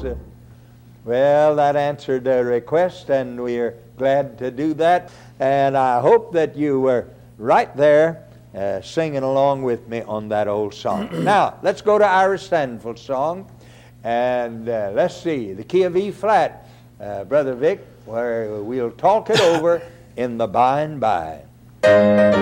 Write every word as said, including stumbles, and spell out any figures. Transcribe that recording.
Uh, well, that answered the request, and we're glad to do that. And I hope that you were right there uh, singing along with me on that old song. Now, let's go to Ira Stanfield's song. And uh, let's see, the key of E flat, uh, Brother Vic, where we'll talk it over in the by and by.